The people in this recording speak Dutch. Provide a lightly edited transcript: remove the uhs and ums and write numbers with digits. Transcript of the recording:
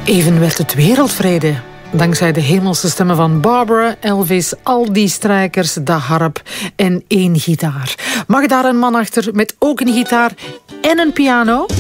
Even werd het wereldvrede. Dankzij de hemelse stemmen van Barbara, Elvis, al die strijkers, de harp en 1 gitaar. Mag daar een man achter met ook een gitaar en een piano?